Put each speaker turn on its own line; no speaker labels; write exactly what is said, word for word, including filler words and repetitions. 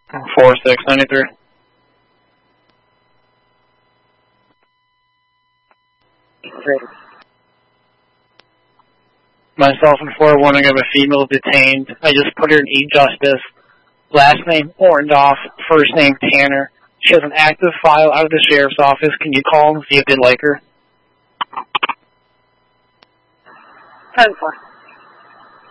four six ninety-three.
Great.
Myself and four warning of a female detained. I just put her in e-justice. Last name Orndorff, first name Tanner. She has an active file out of the sheriff's office. Can you call and see if they like her?
ten four.